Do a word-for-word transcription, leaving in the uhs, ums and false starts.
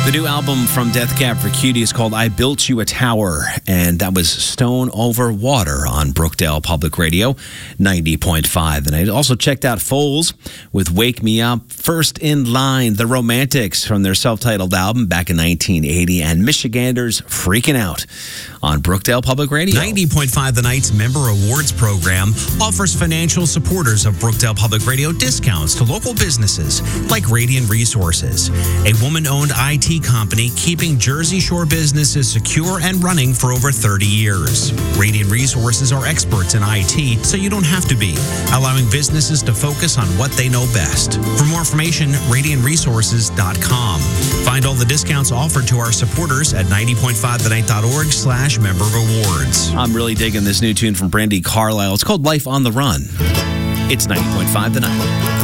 The new album from Death Cab for Cutie is called I Built You a Tower, and that was Stone Over Water on Brookdale Public Radio, ninety point five. And I also checked out Foles with Wake Me Up, First in Line, The Romantics from their self-titled album back in nineteen eighty, and Michiganders Freaking Out on Brookdale Public Radio. ninety point five The Night's Member Awards program offers financial supporters of Brookdale Public Radio discounts to local businesses like Radiant Resources, a woman-owned I T company keeping Jersey Shore businesses secure and running for over thirty years. Radiant Resources are experts in I T, so you don't have to be, allowing businesses to focus on what they know best. For more information, radiant resources dot com. Find all the discounts offered to our supporters at ninety point five the night dot org slash member rewards. I'm really digging this new tune from Brandi Carlile. It's called Life on the Run. It's ninety point five The Night.